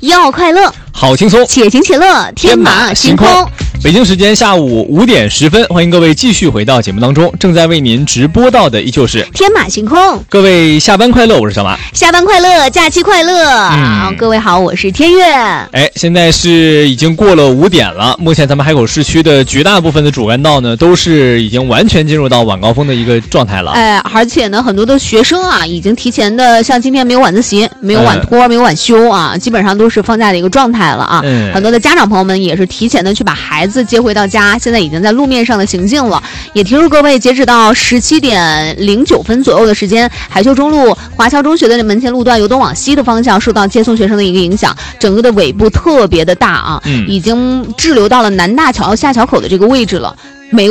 要快乐， 好轻松， 且行且乐，天马行空。 北京时间下午5点10分，欢迎各位继续回到节目当中。正在为您直播到的依旧是天马行空。 各位下班快乐，我是小马。 下班快乐，假期快乐。各位好，我是天悦。 现在是已经过了5点了。目前咱们海口市区的绝大部分的主干道呢，都是已经完全进入到晚高峰的一个状态了。 而且呢，很多的学生啊，已经提前的，像今天没有晚自习，没有晚托，没有晚休啊，基本上都是放假的一个状态了啊。很多的家长朋友们也是提前的去把孩子接回到家，现在已经在路面上的行进了。也提示各位，截止到17点09分左右的时间，海秀中路华侨中学的门前路段由东往西的方向受到接送学生的一个影响，整个的尾部特别的大啊，已经滞留到了南大桥下桥口的这个位置了。